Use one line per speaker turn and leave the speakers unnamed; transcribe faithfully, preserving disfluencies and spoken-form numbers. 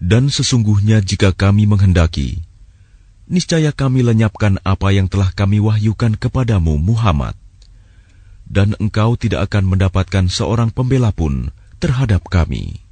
Dan sesungguhnya jika kami menghendaki, niscaya kami lenyapkan apa yang telah kami wahyukan kepadamu Muhammad, dan engkau tidak akan mendapatkan seorang pembela pun terhadap kami.